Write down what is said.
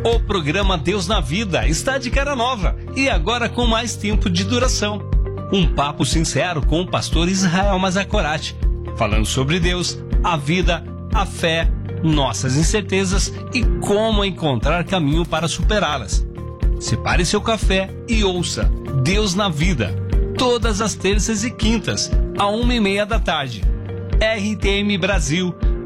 O programa Deus na Vida está de cara nova e agora com mais tempo de duração. Um papo sincero com o pastor Israel Mazakorati, falando sobre Deus, a vida, a fé, nossas incertezas e como encontrar caminho para superá-las. Separe seu café e ouça Deus na Vida, todas as terças e quintas, à 1:30 da tarde. RTM Brasil,